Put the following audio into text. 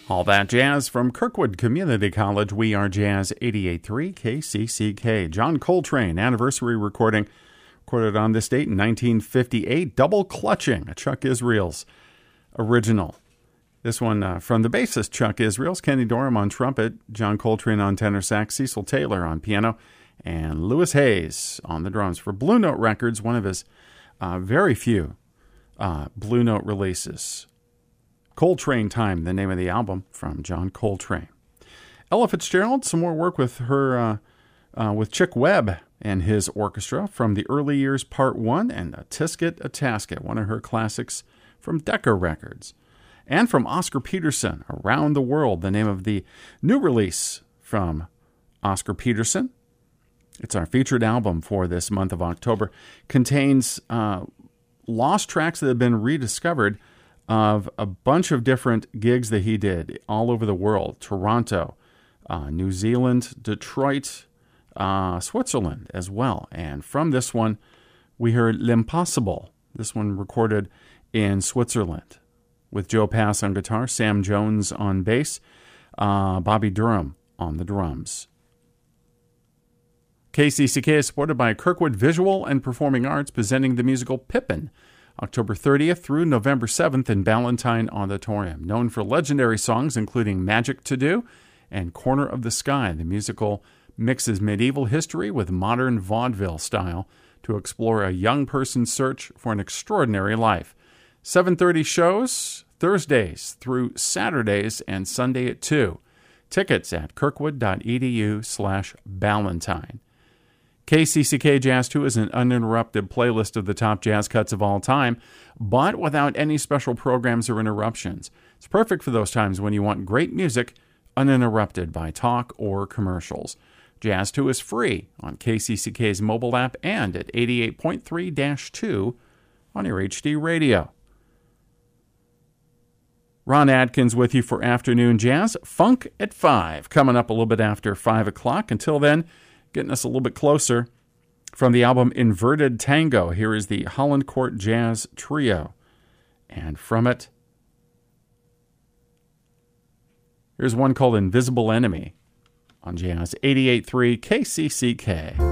All that jazz from Kirkwood Community College. We are Jazz 88.3 KCCK. John Coltrane anniversary recorded on this date in 1958. Double Clutching, a Chuck Israels original. This one from the bassist Chuck Israels, Kenny Dorham on trumpet, John Coltrane on tenor sax, Cecil Taylor on piano, and Louis Hayes on the drums. For Blue Note Records, one of his very few Blue Note releases. Coltrane Time, the name of the album from John Coltrane. Ella Fitzgerald, some more work with her, with Chick Webb and his orchestra from the Early Years Part 1 and A Tisket, a Tasket, one of her classics from Decca Records. And from Oscar Peterson, Around the World, the name of the new release from Oscar Peterson. It's our featured album for this month of October. Contains lost tracks that have been rediscovered of a bunch of different gigs that he did all over the world. Toronto, New Zealand, Detroit, Switzerland as well. And from this one, we heard L'Impossible. This one recorded in Switzerland with Joe Pass on guitar, Sam Jones on bass, Bobby Durham on the drums. KCCK is supported by Kirkwood Visual and Performing Arts, presenting the musical Pippin, October 30th through November 7th in Ballantine Auditorium. Known for legendary songs including Magic to Do and Corner of the Sky, the musical mixes medieval history with modern vaudeville style to explore a young person's search for an extraordinary life. 7:30 shows, Thursdays through Saturdays, and Sunday at 2. Tickets at kirkwood.edu/Ballantine. KCCK Jazz 2 is an uninterrupted playlist of the top jazz cuts of all time, but without any special programs or interruptions. It's perfect for those times when you want great music uninterrupted by talk or commercials. Jazz 2 is free on KCCK's mobile app and at 88.3-2 on your HD radio. Ron Adkins with you for Afternoon Jazz. Funk at 5, coming up a little bit after 5 o'clock. Until then, getting us a little bit closer. From the album Inverted Tango, here is the Holland Court Jazz Trio. And from it, here's one called Invisible Enemy on Jazz 88.3 KCCK.